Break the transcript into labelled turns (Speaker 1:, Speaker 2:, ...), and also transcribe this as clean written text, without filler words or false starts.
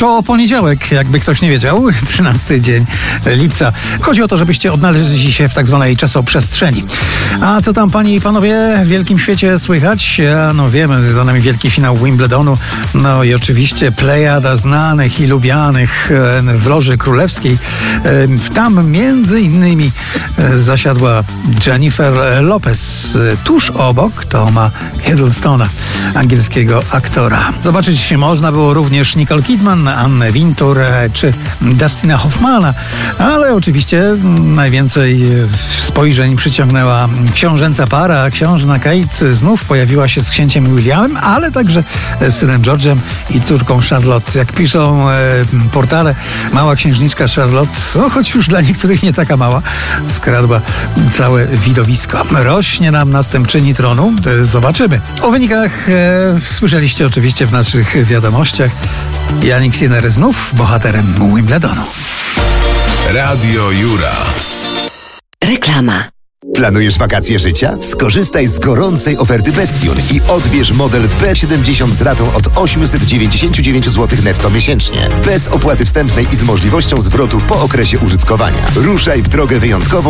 Speaker 1: To poniedziałek, jakby ktoś nie wiedział, 13 dzień lipca. Chodzi o to, żebyście odnaleźli się w tak zwanej czasoprzestrzeni. A co tam, panie i panowie, w wielkim świecie słychać? No wiemy, za nami wielki finał Wimbledonu. No i oczywiście plejada znanych i lubianych w loży królewskiej. Tam między innymi zasiadła Jennifer Lopez. Tuż obok Toma Hiddlestona, angielskiego aktora. Zobaczyć można było również Nicole Kidman, Annę Wintour czy Dustina Hoffmana, ale oczywiście najwięcej spojrzeń przyciągnęła książęca para. Księżna Kate znów pojawiła się z księciem Williamem, ale także z synem George'em i córką Charlotte. Jak piszą portale, mała księżniczka Charlotte, no choć już dla niektórych nie taka mała, skradła całe widowisko. Rośnie nam następczyni tronu, zobaczymy. O wynikach słyszeliście oczywiście w naszych wiadomościach. Jannik Sinner znów bohaterem Wimbledonu.
Speaker 2: Radio Jura.
Speaker 3: Reklama.
Speaker 4: Planujesz wakacje życia? Skorzystaj z gorącej oferty Bestion i odbierz model B70 z ratą od 899 zł netto miesięcznie. Bez opłaty wstępnej i z możliwością zwrotu po okresie użytkowania. Ruszaj w drogę wyjątkową